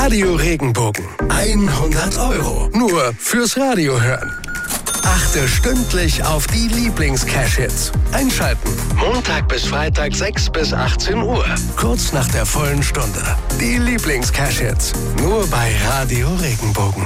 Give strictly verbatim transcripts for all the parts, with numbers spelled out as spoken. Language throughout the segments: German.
Radio Regenbogen. hundert Euro. Nur fürs Radio hören. Achte stündlich auf die Lieblings-Cash-Hits. Einschalten. Montag bis Freitag sechs bis achtzehn Uhr. Kurz nach der vollen Stunde. Die Lieblings-Cash-Hits. Nur bei Radio Regenbogen.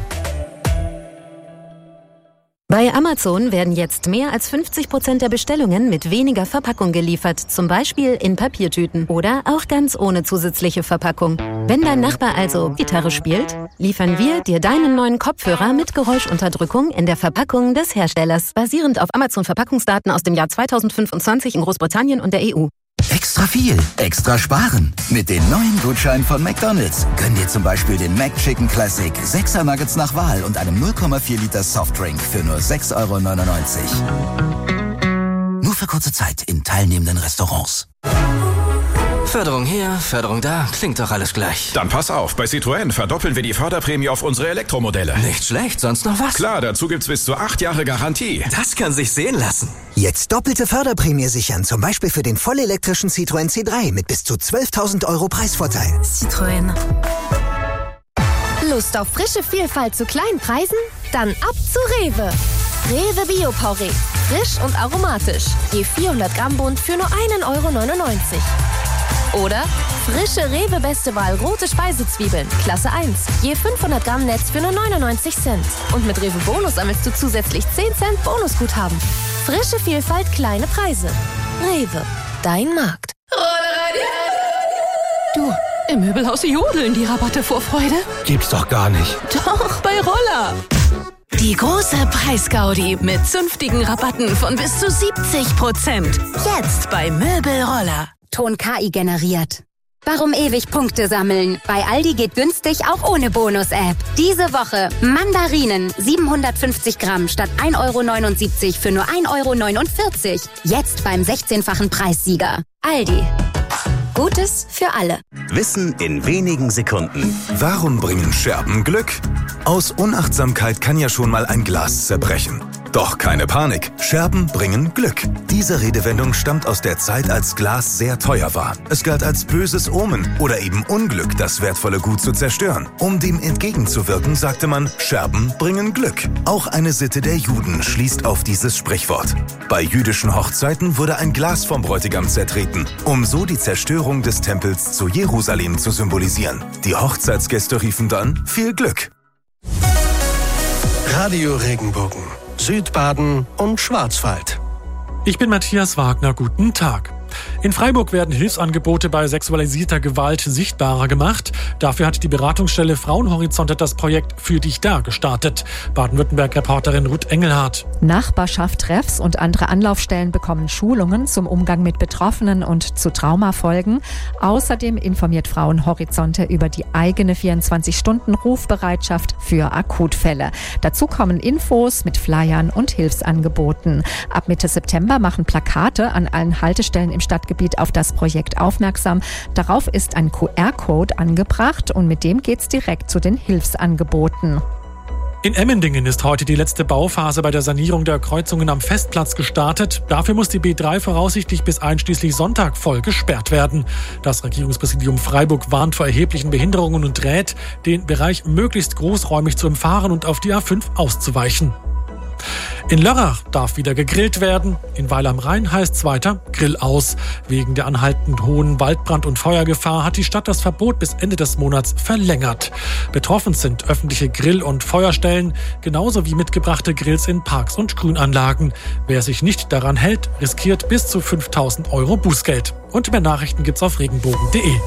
Bei Amazon werden jetzt mehr als fünfzig Prozent der Bestellungen mit weniger Verpackung geliefert. Zum Beispiel in Papiertüten oder auch ganz ohne zusätzliche Verpackung. Wenn dein Nachbar also Gitarre spielt, liefern wir dir deinen neuen Kopfhörer mit Geräuschunterdrückung in der Verpackung des Herstellers. Basierend auf Amazon-Verpackungsdaten aus dem Jahr zweitausendfünfundzwanzig in Großbritannien und der E U. Extra viel, extra sparen. Mit den neuen Gutscheinen von McDonald's gönn dir zum Beispiel den McChicken Classic, sechser Nuggets nach Wahl und einem null Komma vier Liter Softdrink für nur sechs Euro neunundneunzig. Nur für kurze Zeit in teilnehmenden Restaurants. Förderung hier, Förderung da, klingt doch alles gleich. Dann pass auf, bei Citroën verdoppeln wir die Förderprämie auf unsere Elektromodelle. Nicht schlecht, sonst noch was? Klar, dazu gibt's bis zu acht Jahre Garantie. Das kann sich sehen lassen. Jetzt doppelte Förderprämie sichern, zum Beispiel für den vollelektrischen Citroën C drei mit bis zu zwölftausend Euro Preisvorteil. Citroën. Lust auf frische Vielfalt zu kleinen Preisen? Dann ab zu Rewe. Rewe Bio-Porree. Frisch und aromatisch. Je vierhundert Gramm Bund für nur einen Euro neunundneunzig. Oder frische Rewe Beste Wahl rote Speisezwiebeln, Klasse eins. Je fünfhundert Gramm Netz für nur neunundneunzig Cent. Und mit Rewe Bonus sammelst du zusätzlich zehn Cent Bonusguthaben. Frische Vielfalt, kleine Preise. Rewe, dein Markt. Du, im Möbelhaus jodeln die Rabatte vor Freude. Gibt's doch gar nicht. Doch, bei Roller. Die große Preisgaudi mit zünftigen Rabatten von bis zu siebzig Prozent. Jetzt bei Möbelroller. Ton K I generiert. Warum ewig Punkte sammeln? Bei Aldi geht günstig auch ohne Bonus-App. Diese Woche Mandarinen siebenhundertfünfzig Gramm statt ein Euro neunundsiebzig für nur ein Euro neunundvierzig. Jetzt beim sechzehnfachen Preissieger. Aldi. Gutes für alle. Wissen in wenigen Sekunden. Warum bringen Scherben Glück? Aus Unachtsamkeit kann ja schon mal ein Glas zerbrechen. Doch keine Panik, Scherben bringen Glück. Diese Redewendung stammt aus der Zeit, als Glas sehr teuer war. Es galt als böses Omen oder eben Unglück, das wertvolle Gut zu zerstören. Um dem entgegenzuwirken, sagte man, Scherben bringen Glück. Auch eine Sitte der Juden schließt auf dieses Sprichwort. Bei jüdischen Hochzeiten wurde ein Glas vom Bräutigam zertreten, um so die Zerstörung des Tempels zu Jerusalem zu symbolisieren. Die Hochzeitsgäste riefen dann viel Glück. Radio Regenbogen. Südbaden und Schwarzwald. Ich bin Matthias Wagner, guten Tag. In Freiburg werden Hilfsangebote bei sexualisierter Gewalt sichtbarer gemacht. Dafür hat die Beratungsstelle Frauenhorizonte das Projekt Für dich da gestartet. Baden-Württemberg-Reporterin Ruth Engelhardt. Nachbarschaft-Treffs und andere Anlaufstellen bekommen Schulungen zum Umgang mit Betroffenen und zu Traumafolgen. Außerdem informiert Frauenhorizonte über die eigene vierundzwanzig-Stunden-Rufbereitschaft für Akutfälle. Dazu kommen Infos mit Flyern und Hilfsangeboten. Ab Mitte September machen Plakate an allen Haltestellen im Stadtgebiet auf das Projekt aufmerksam. Darauf ist ein Q R-Code angebracht und mit dem geht's direkt zu den Hilfsangeboten. In Emmendingen ist heute die letzte Bauphase bei der Sanierung der Kreuzungen am Festplatz gestartet. Dafür muss die B drei voraussichtlich bis einschließlich Sonntag voll gesperrt werden. Das Regierungspräsidium Freiburg warnt vor erheblichen Behinderungen und rät, den Bereich möglichst großräumig zu umfahren und auf die A fünf auszuweichen. In Lörrach darf wieder gegrillt werden. In Weil am Rhein heißt es weiter Grill aus. Wegen der anhaltend hohen Waldbrand- und Feuergefahr hat die Stadt das Verbot bis Ende des Monats verlängert. Betroffen sind öffentliche Grill- und Feuerstellen, genauso wie mitgebrachte Grills in Parks und Grünanlagen. Wer sich nicht daran hält, riskiert bis zu fünftausend Euro Bußgeld. Und mehr Nachrichten gibt's auf regenbogen punkt de.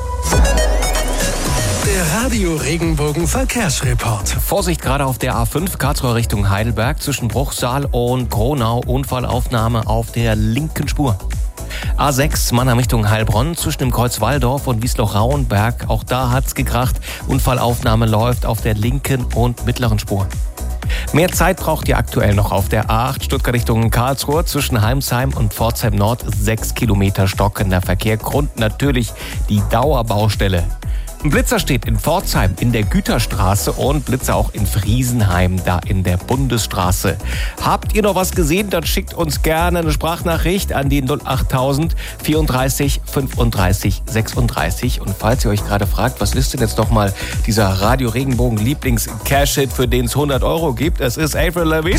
Der Radio Regenbogen Verkehrsreport. Vorsicht gerade auf der A fünf Karlsruhe Richtung Heidelberg zwischen Bruchsal und Kronau. Unfallaufnahme auf der linken Spur. A sechs Mannheim Richtung Heilbronn zwischen dem Kreuz Walldorf und Wiesloch-Rauenberg. Auch da hat's gekracht. Unfallaufnahme läuft auf der linken und mittleren Spur. Mehr Zeit braucht ihr aktuell noch auf der A acht Stuttgart Richtung Karlsruhe zwischen Heimsheim und Pforzheim Nord. Sechs Kilometer stockender Verkehr. Grund natürlich die Dauerbaustelle. Ein Blitzer steht in Pforzheim in der Güterstraße und Blitzer auch in Friesenheim, da in der Bundesstraße. Habt ihr noch was gesehen? Dann schickt uns gerne eine Sprachnachricht an die null achttausend vierunddreißig fünfunddreißig sechsunddreißig. Und falls ihr euch gerade fragt, was ist denn jetzt nochmal dieser Radio Regenbogen Lieblings-Cash-Hit, für den es hundert Euro gibt? Es ist Avril Lavigne.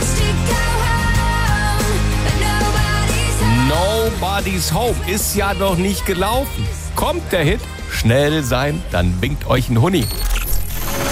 Nobody's Home ist ja noch nicht gelaufen. Kommt der Hit? Schnell sein, dann winkt euch ein Huni.